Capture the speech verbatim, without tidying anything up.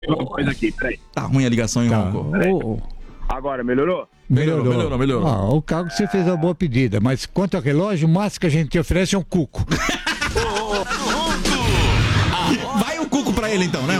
uma coisa aqui, peraí. Tá ruim a ligação, hein, Tá. Ronco? Ô, ô, Agora, melhorou? melhorou. Melhorou, melhorou. Ah, o carro que você fez uma boa pedida, mas quanto ao relógio, o máximo que a gente te oferece é um cuco. Vai um cuco pra ele então, né?